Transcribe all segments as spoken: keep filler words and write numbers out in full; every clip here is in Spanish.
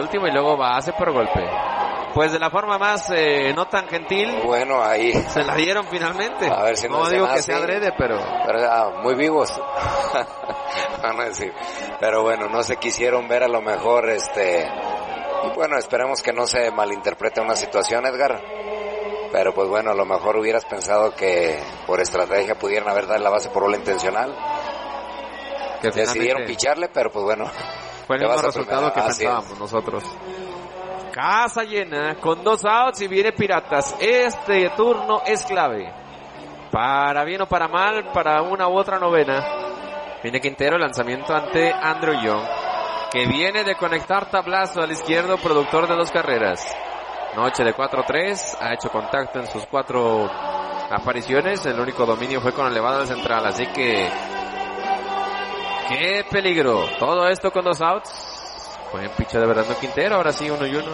último y luego base por golpe. Pues de la forma más eh, no tan gentil. Bueno, ahí. Se la dieron finalmente. A ver si no, no digo que así, sea adrede, pero. pero ah, muy vivos. Van a decir. Pero bueno, no se quisieron ver a lo mejor, este. Y bueno, esperemos que no se malinterprete una situación, Edgar. Pero pues bueno, a lo mejor hubieras pensado que por estrategia pudieran haber dado la base por bola intencional. Que decidieron picharle, pero pues bueno. Fue el mismo resultado que pensábamos nosotros. Casa llena, con dos outs y viene Piratas. Este turno es clave. Para bien o para mal, para una u otra novena. Viene Quintero, lanzamiento ante Andrew Young, que viene de conectar tablazo al izquierdo, productor de dos carreras. Noche de cuatro tres, ha hecho contacto en sus cuatro apariciones. El único dominio fue con elevado al central, así que... ¡qué peligro! Todo esto con dos outs. Buen picho de Brandon Quintero, ahora sí uno y uno.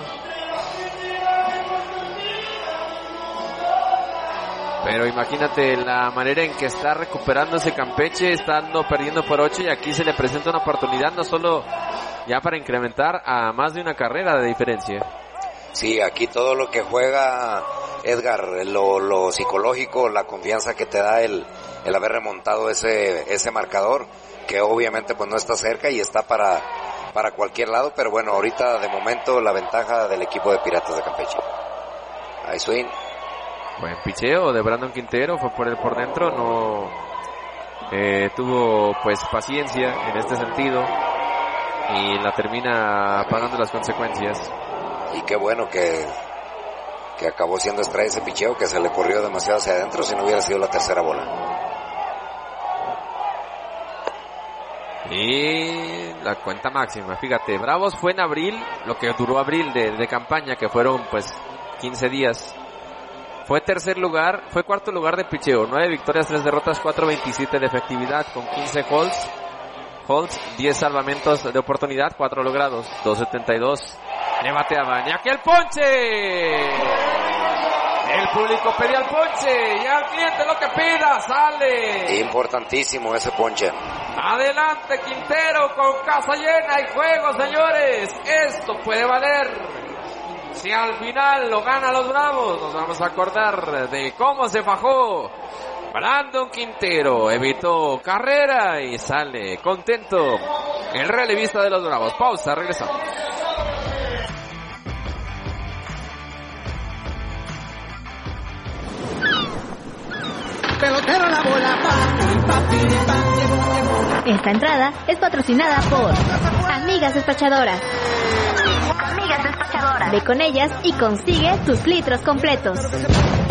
Pero imagínate la manera en que está recuperándose Campeche, estando perdiendo por ocho, y aquí se le presenta una oportunidad no solo ya para incrementar a más de una carrera de diferencia. Sí, aquí todo lo que juega, Edgar, lo, lo psicológico, la confianza que te da el, el haber remontado ese, ese marcador, que obviamente pues no está cerca y está para, para cualquier lado, pero bueno, ahorita de momento la ventaja del equipo de Piratas de Campeche. Ahí swing. Buen picheo de Brandon Quintero, fue por él por dentro, no eh, tuvo pues paciencia en este sentido y la termina pagando las consecuencias. Y qué bueno que, que acabó siendo extraído ese picheo, que se le corrió demasiado hacia adentro si no hubiera sido la tercera bola. Y la cuenta máxima, fíjate, Bravos fue en abril, lo que duró abril de, de campaña, que fueron pues quince días. Fue tercer lugar, fue cuarto lugar de picheo, nueve victorias, tres derrotas, cuatro veintisiete de efectividad con quince holds. Holds, diez salvamentos de oportunidad, cuatro logrados, dos setenta y dos. Le bateaban, y aquí el ponche. El público pedía el ponche, y al cliente lo que pida, sale. Importantísimo ese ponche. Adelante Quintero con casa llena y juego, señores. Esto puede valer. Si al final lo gana los Bravos, nos vamos a acordar de cómo se fajó Brandon Quintero. Evitó carrera y sale contento el relevista de los Bravos. Pausa, regresamos. Pelotero la bola, papi, papi, papi. Esta entrada es patrocinada por Amigas Despachadoras. Amigas Despachadoras. Ve con ellas y consigue tus litros completos.